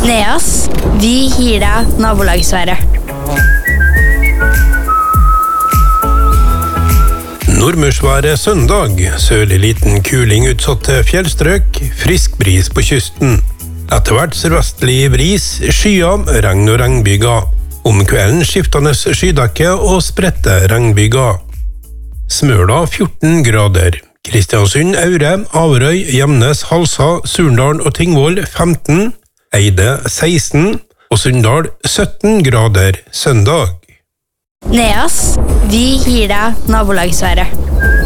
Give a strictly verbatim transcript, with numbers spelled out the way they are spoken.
Neas, vi gir deg nabolagsværet. Nordmørsværet søndag, sørlig liten kuling utsatt til fjellstrøk, frisk bris på kysten. Etter hvert sørvestlig bris, skyer, regn og regnbyger. Om kvelden skiftende skydekke og spredte regnbyger. Smøla fjorten grader. Kristiansund, Aure, Averøy, Gjemnes, Halsa, Surndal og Tingvoll femten. Eide seksten og Sunndal sytten grader søndag. Neas, vi gir deg nabolagsværet.